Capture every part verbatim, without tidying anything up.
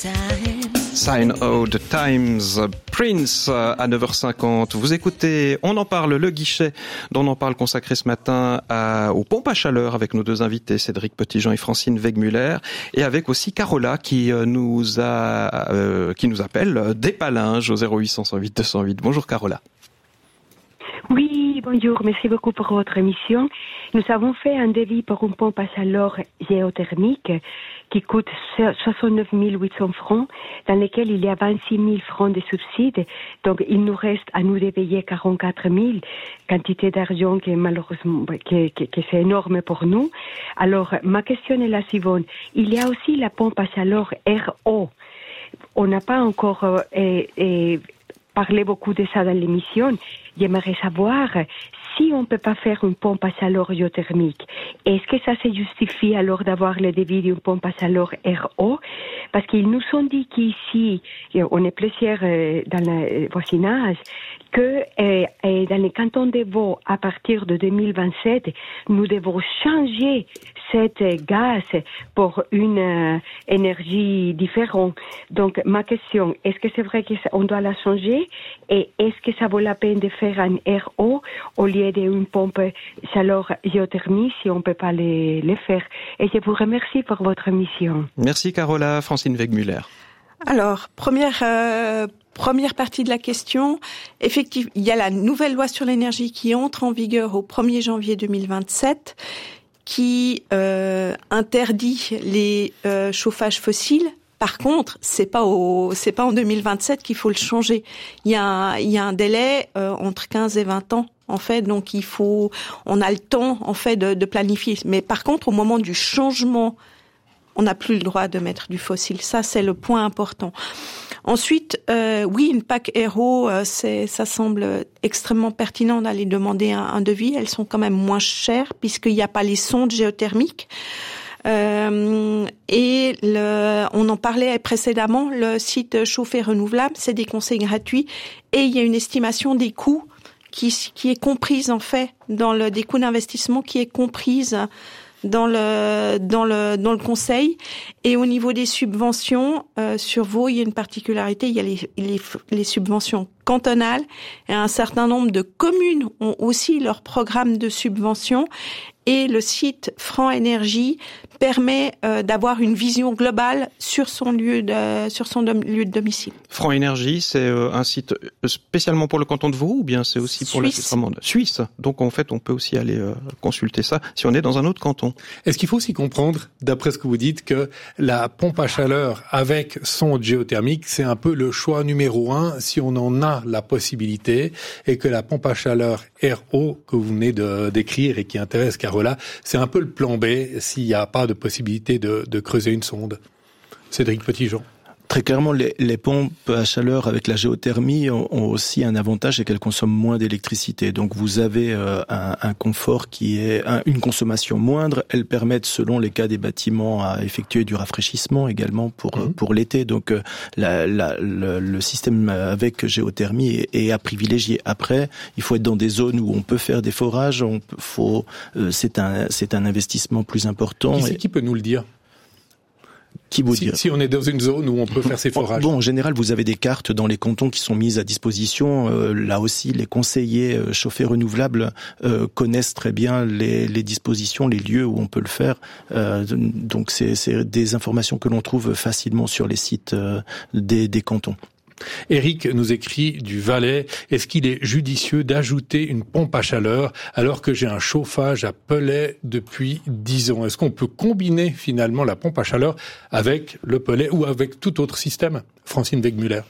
Sign of the Times, Prince à neuf heures cinquante. Vous écoutez, on en parle, le guichet dont on en parle consacré ce matin à, aux pompes à chaleur avec nos deux invités, Cédric Petitjean et Francine Wegmüller, et avec aussi Carola qui nous a, euh, qui nous appelle des Palinges au zéro huit cent cent huit deux cent huit. Bonjour Carola. Oui, bonjour, merci beaucoup pour votre émission. Nous avons fait un devis pour une pompe à chaleur géothermique qui coûte soixante-neuf mille huit cents francs, dans lequel il y a vingt-six mille francs de subsides. Donc, il nous reste à nous de payer quarante-quatre mille, quantité d'argent qui est malheureusement, qui, qui, qui c'est énorme pour nous. Alors, ma question est la suivante. Il y a aussi la pompe à chaleur R O. On n'a pas encore euh, et, et parlé beaucoup de ça dans l'émission. J'aimerais savoir si on ne peut pas faire une pompe à chaleur géothermique. Est-ce que ça se justifie alors d'avoir le devis d'une pompe à chaleur R O? Parce qu'ils nous ont dit qu'ici, on est plusieurs dans le voisinage, que euh, dans les cantons de Vaud, à partir de deux mille vingt-sept, nous devons changer cette gaz pour une euh, énergie différente. Donc, ma question, est-ce que c'est vrai qu'on doit la changer? Et est-ce que ça vaut la peine de faire un R O au lieu d'une pompe chaleur géothermie si on ne peut pas les, les faire? Et je vous remercie pour votre mission. Merci Carola. Francine Wegmüller. Alors, première euh, première partie de la question, effectivement, il y a la nouvelle loi sur l'énergie qui entre en vigueur au premier janvier deux mille vingt-sept, qui euh, interdit les euh, chauffages fossiles. Par contre, c'est pas au c'est pas en deux mille vingt-sept qu'il faut le changer. Il y a un, il y a un délai euh, entre quinze et vingt ans. En fait, donc il faut, on a le temps en fait de, de planifier. Mais par contre, au moment du changement, on n'a plus le droit de mettre du fossile. Ça, c'est le point important. Ensuite, euh, oui, une P A C R O, euh, c'est, ça semble extrêmement pertinent d'aller demander un, un devis. Elles sont quand même moins chères puisqu'il n'y a pas les sondes géothermiques. Euh, et le, on en parlait précédemment, le site chauffé renouvelable, c'est des conseils gratuits et il y a une estimation des coûts qui, qui est comprise en fait dans le des coûts d'investissement qui est comprise dans le dans le dans le conseil. Et au niveau des subventions, euh, sur Vaud, il y a une particularité, il y a les les, les subventions cantonales et un certain nombre de communes ont aussi leur programme de subventions. Et le site Franc Énergie permet euh, d'avoir une vision globale sur son lieu de sur son dom- lieu de domicile. Franc Énergie, c'est euh, un site spécialement pour le canton de Vaud ou bien c'est aussi pour Suisse. la Suisse? Suisse. Donc en fait, on peut aussi aller euh, consulter ça si on est dans un autre canton. Est-ce qu'il faut aussi comprendre, d'après ce que vous dites, que la pompe à chaleur avec sonde géothermique, c'est un peu le choix numéro un si on en a la possibilité, et que la pompe à chaleur R O que vous venez de décrire et qui intéresse Carola, c'est un peu le plan B s'il n'y a pas de possibilité de, de creuser une sonde? Cédric Petitjean. Très clairement, les, les pompes à chaleur avec la géothermie ont, ont aussi un avantage, c'est qu'elles consomment moins d'électricité. Donc vous avez euh, un, un confort qui est un, une consommation moindre. Elles permettent, selon les cas des bâtiments, à effectuer du rafraîchissement également pour mmh. pour l'été. Donc euh, la, la, le, le système avec géothermie est, est à privilégier. Après, il faut être dans des zones où on peut faire des forages. On peut, faut euh, c'est un c'est un investissement plus important. Qui c'est et... qui peut nous le dire? Qui vous si, dire si on est dans une zone où on peut faire ses forages. Bon, en général, vous avez des cartes dans les cantons qui sont mises à disposition. Euh, là aussi, les conseillers euh, chauffés renouvelables euh, connaissent très bien les, les dispositions, les lieux où on peut le faire. Euh, donc, c'est, c'est des informations que l'on trouve facilement sur les sites euh, des, des cantons. Eric nous écrit du Valais. Est-ce qu'il est judicieux d'ajouter une pompe à chaleur alors que j'ai un chauffage à pellet depuis dix ans? Est-ce qu'on peut combiner finalement la pompe à chaleur avec le pellet ou avec tout autre système? Francine Wegmüller.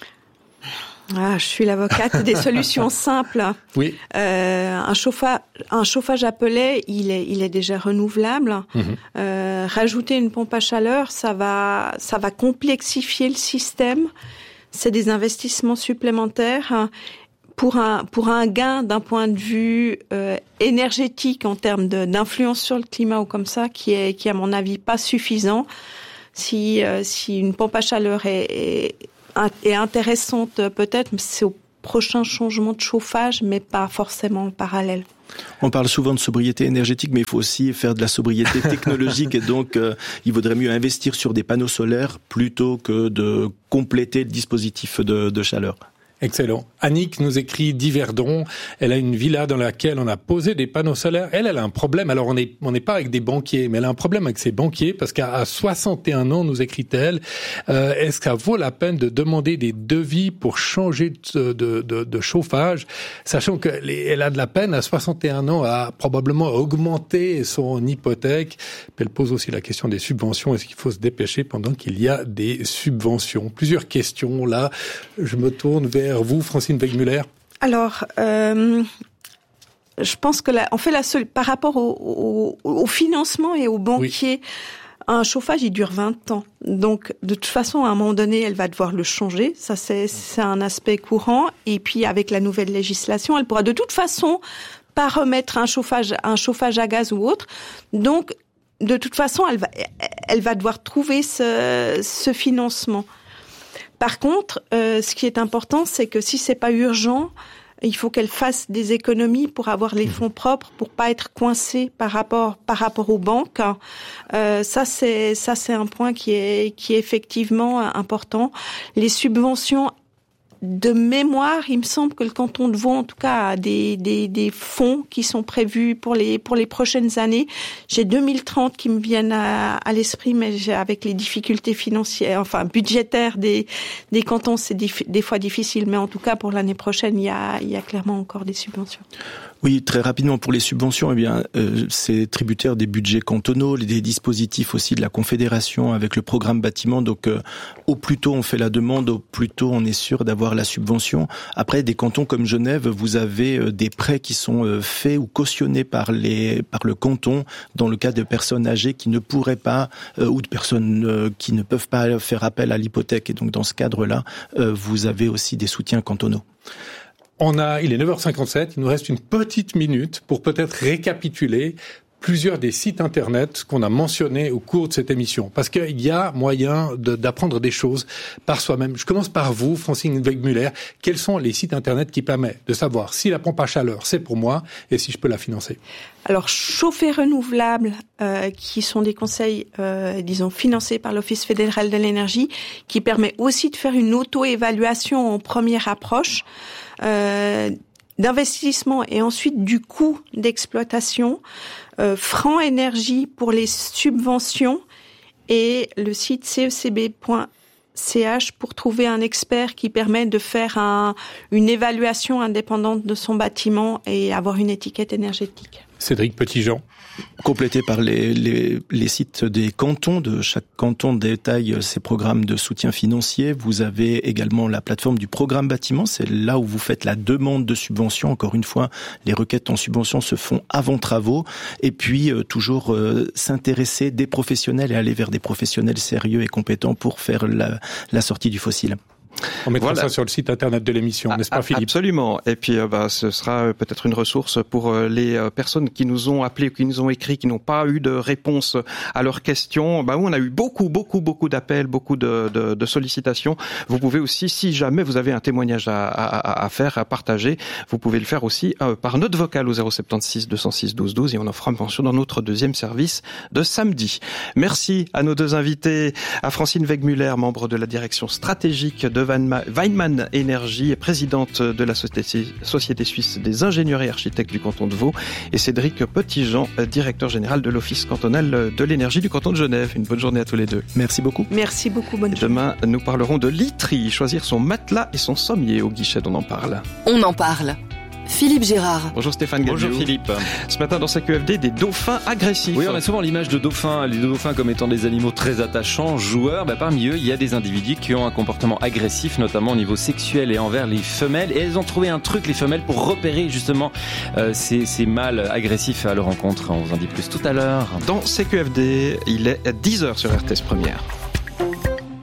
Ah, je suis l'avocate des solutions simples. Oui. Euh, un chauffage, un chauffage à pellet, il est, il est déjà renouvelable. Mmh. Euh, rajouter une pompe à chaleur, ça va, ça va complexifier le système. C'est des investissements supplémentaires pour un pour un gain d'un point de vue euh, énergétique en termes de, d'influence sur le climat ou comme ça, qui est qui à mon avis pas suffisant. Si euh, si une pompe à chaleur est, est est intéressante peut-être, mais c'est au prochain changement de chauffage, mais pas forcément en parallèle. On parle souvent de sobriété énergétique, mais il faut aussi faire de la sobriété technologique et donc euh, il vaudrait mieux investir sur des panneaux solaires plutôt que de compléter le dispositif de, de chaleur. Excellent. Annick nous écrit d'Yverdon. Elle a une villa dans laquelle on a posé des panneaux solaires. Elle, elle a un problème. Alors, on n'est on n'est pas avec des banquiers, mais elle a un problème avec ses banquiers parce qu'à soixante et un ans, nous écrit-elle, euh, est-ce que ça vaut la peine de demander des devis pour changer de, de, de, de chauffage, sachant qu'elle a de la peine à soixante et un ans à probablement augmenter son hypothèque. Elle pose aussi la question des subventions. Est-ce qu'il faut se dépêcher pendant qu'il y a des subventions? Plusieurs questions. Là, je me tourne vers vous, Francine Wegmüller. Alors, euh, je pense que là, on fait la seule, par rapport au, au, au financement et aux banquiers, oui. Un chauffage, il dure vingt ans. Donc, de toute façon, à un moment donné, elle va devoir le changer. Ça, c'est, c'est un aspect courant. Et puis, avec la nouvelle législation, elle pourra de toute façon pas remettre un chauffage, un chauffage à gaz ou autre. Donc, de toute façon, elle va, elle va devoir trouver ce, ce financement. Par contre, euh, ce qui est important, c'est que si c'est pas urgent, il faut qu'elle fasse des économies pour avoir les fonds propres, pour pas être coincée par rapport par rapport aux banques. Euh, ça c'est ça c'est un point qui est qui est effectivement important. Les subventions. De mémoire, il me semble que le canton de Vaud, en tout cas, a des, des, des fonds qui sont prévus pour les, pour les prochaines années. J'ai deux mille trente qui me viennent à, à l'esprit, mais j'ai, avec les difficultés financières, enfin, budgétaires des, des cantons, c'est dif, des fois difficile. Mais en tout cas, pour l'année prochaine, il y a, il y a clairement encore des subventions. Oui, très rapidement pour les subventions, eh bien, euh, c'est tributaire des budgets cantonaux, des dispositifs aussi de la Confédération avec le programme bâtiment. Donc, euh, au plus tôt on fait la demande, au plus tôt on est sûr d'avoir la subvention. Après, des cantons comme Genève, vous avez euh, des prêts qui sont euh, faits ou cautionnés par les par le canton dans le cas de personnes âgées qui ne pourraient pas euh, ou de personnes euh, qui ne peuvent pas faire appel à l'hypothèque. Et donc, dans ce cadre-là, euh, vous avez aussi des soutiens cantonaux. On a, il est neuf heures cinquante-sept, il nous reste une petite minute pour peut-être récapituler plusieurs des sites internet qu'on a mentionnés au cours de cette émission. Parce qu'il y a moyen de, d'apprendre des choses par soi-même. Je commence par vous, Francine Wegmüller. Quels sont les sites internet qui permettent de savoir si la pompe à chaleur, c'est pour moi et si je peux la financer? Alors, chauffer renouvelable, euh, qui sont des conseils, euh, disons, financés par l'Office fédéral de l'énergie, qui permet aussi de faire une auto-évaluation en première approche, euh, d'investissement et ensuite du coût d'exploitation, euh, Franc Énergie pour les subventions et le site c e c b point c h pour trouver un expert qui permet de faire un, une évaluation indépendante de son bâtiment et avoir une étiquette énergétique. Cédric Petitjean. Complété par les, les, les sites des cantons, de chaque canton détaille ses programmes de soutien financier. Vous avez également la plateforme du programme bâtiment, c'est là où vous faites la demande de subvention. Encore une fois, les requêtes en subvention se font avant travaux. Et puis, euh, toujours euh, s'intéresser des professionnels et aller vers des professionnels sérieux et compétents pour faire la, la sortie du fossile. On mettra voilà. ça sur le site internet de l'émission, ah, n'est-ce pas, Philippe? Absolument. Et puis, euh, bah, ce sera peut-être une ressource pour euh, les euh, personnes qui nous ont appelés, qui nous ont écrit, qui n'ont pas eu de réponse à leurs questions. Bah, on a eu beaucoup, beaucoup, beaucoup d'appels, beaucoup de, de, de sollicitations. Vous pouvez aussi, si jamais vous avez un témoignage à, à, à faire, à partager, vous pouvez le faire aussi euh, par note vocale au zéro sept six deux zéro six douze douze et on en fera mention dans notre deuxième service de samedi. Merci à nos deux invités, à Francine Wegmüller, membre de la direction stratégique de Weinmann Énergie et présidente de la société, société suisse des ingénieurs et architectes du canton de Vaud, et Cédric Petitjean, directeur général de l'Office cantonal de l'énergie du canton de Genève. Une bonne journée à tous les deux. Merci beaucoup. Merci beaucoup, bonne journée. Demain, nous parlerons de literie, choisir son matelas et son sommier au guichet, on en parle. On en parle. Philippe Gérard. Bonjour Stéphane Gadio. Bonjour Philippe. Ce matin dans C Q F D, des dauphins agressifs. Oui, on a souvent l'image de dauphins, les dauphins comme étant des animaux très attachants, joueurs. Bah, parmi eux, il y a des individus qui ont un comportement agressif, notamment au niveau sexuel et envers les femelles. Et elles ont trouvé un truc, les femelles, pour repérer justement euh, ces, ces mâles agressifs à leur rencontre. On vous en dit plus tout à l'heure. Dans C Q F D, il est dix heures sur R T S Première.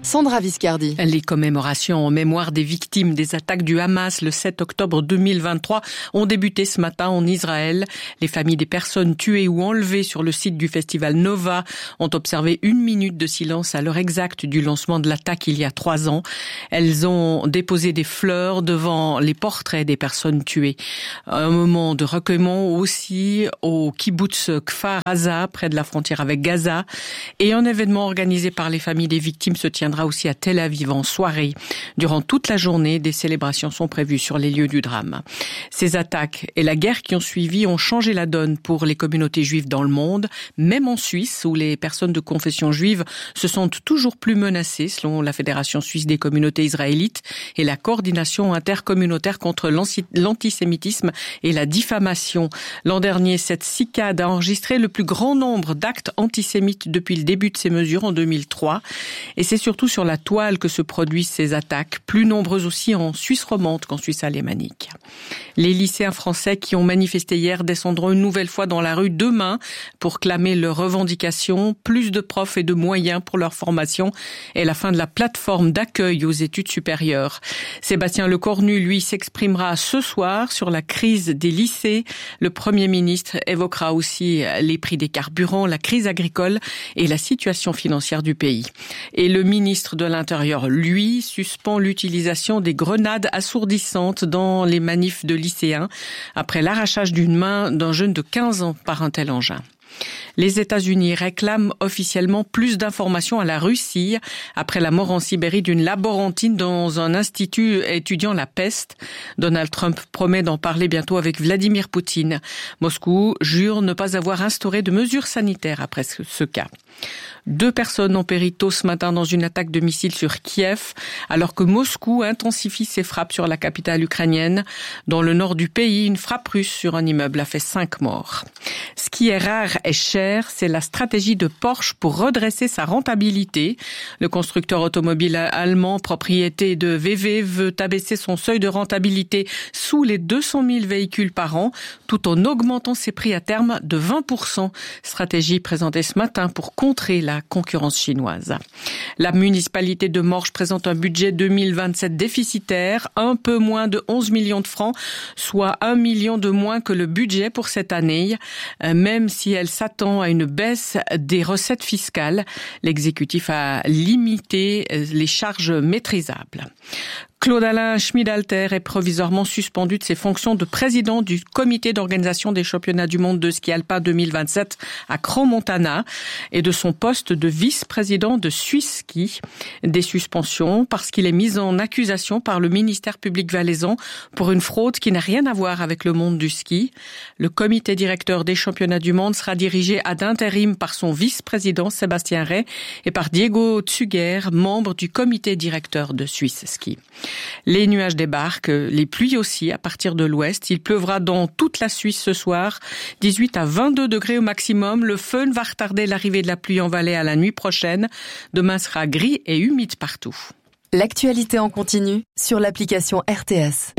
Sandra Viscardi. Les commémorations en mémoire des victimes des attaques du Hamas le sept octobre deux mille vingt-trois ont débuté ce matin en Israël. Les familles des personnes tuées ou enlevées sur le site du festival Nova ont observé une minute de silence à l'heure exacte du lancement de l'attaque il y a trois ans. Elles ont déposé des fleurs devant les portraits des personnes tuées. Un moment de recueillement aussi au kibbutz Kfar Aza, près de la frontière avec Gaza. Et un événement organisé par les familles des victimes se tiendra aussi à Tel Aviv en soirée. Durant toute la journée, des célébrations sont prévues sur les lieux du drame. Ces attaques et la guerre qui ont suivi ont changé la donne pour les communautés juives dans le monde, même en Suisse, où les personnes de confession juive se sentent toujours plus menacées, selon la Fédération suisse des communautés israélites et la coordination intercommunautaire contre l'antisémitisme et la diffamation. L'an dernier, cette C I C A D a enregistré le plus grand nombre d'actes antisémites depuis le début de ces mesures en deux mille trois. Et c'est surtout sur la toile que se produisent ces attaques, plus nombreuses aussi en Suisse romande qu'en Suisse alémanique. Les lycéens français qui ont manifesté hier descendront une nouvelle fois dans la rue demain pour clamer leurs revendications, plus de profs et de moyens pour leur formation et la fin de la plateforme d'accueil aux études supérieures. Sébastien Lecornu, lui, s'exprimera ce soir sur la crise des lycées. Le Premier ministre évoquera aussi les prix des carburants, la crise agricole et la situation financière du pays. Et le ministre de l'Intérieur, lui, suspend l'utilisation des grenades assourdissantes dans les manifs de lycéens après l'arrachage d'une main d'un jeune de quinze ans par un tel engin. Les États-Unis réclament officiellement plus d'informations à la Russie après la mort en Sibérie d'une laborantine dans un institut étudiant la peste. Donald Trump promet d'en parler bientôt avec Vladimir Poutine. Moscou jure ne pas avoir instauré de mesures sanitaires après ce cas. Deux personnes ont péri tôt ce matin dans une attaque de missiles sur Kiev, alors que Moscou intensifie ses frappes sur la capitale ukrainienne. Dans le nord du pays, une frappe russe sur un immeuble a fait cinq morts. Ce qui est rare et cher, c'est la stratégie de Porsche pour redresser sa rentabilité. Le constructeur automobile allemand, propriété de V W, veut abaisser son seuil de rentabilité sous les deux cent mille véhicules par an, tout en augmentant ses prix à terme de vingt pour cent. Stratégie présentée ce matin pour contrer la concurrence chinoise. La municipalité de Morges présente un budget deux mille vingt-sept déficitaire, un peu moins de onze millions de francs, soit un million de moins que le budget pour cette année. Même si elle s'attend à une baisse des recettes fiscales, l'exécutif a limité les charges maîtrisables. Claude-Alain Schmidalter est provisoirement suspendu de ses fonctions de président du comité d'organisation des championnats du monde de ski alpin deux mille vingt-sept à Crans-Montana et de son poste de vice-président de Suisse Ski. Des suspensions parce qu'il est mis en accusation par le ministère public valaisan pour une fraude qui n'a rien à voir avec le monde du ski. Le comité directeur des championnats du monde sera dirigé ad intérim par son vice-président Sébastien Rey et par Diego Tsuguer, membre du comité directeur de Suisse Ski. Les nuages débarquent, les pluies aussi à partir de l'ouest. Il pleuvra dans toute la Suisse ce soir, dix-huit à vingt-deux degrés au maximum. Le fön va retarder l'arrivée de la pluie en vallée à la nuit prochaine. Demain sera gris et humide partout. L'actualité en continu sur l'application R T S.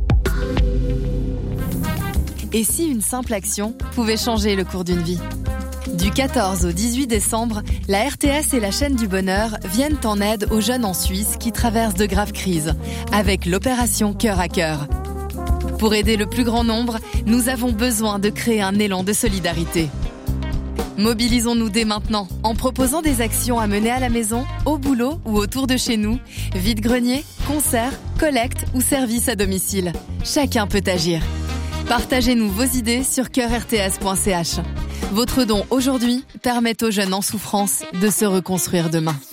Et si une simple action pouvait changer le cours d'une vie ? Du quatorze au dix-huit décembre, la R T S et la chaîne du bonheur viennent en aide aux jeunes en Suisse qui traversent de graves crises, avec l'opération Cœur à Cœur. Pour aider le plus grand nombre, nous avons besoin de créer un élan de solidarité. Mobilisons-nous dès maintenant en proposant des actions à mener à la maison, au boulot ou autour de chez nous, vide-grenier, concerts, collecte ou services à domicile. Chacun peut agir. Partagez-nous vos idées sur cœur r t s point c h. Votre don aujourd'hui permet aux jeunes en souffrance de se reconstruire demain.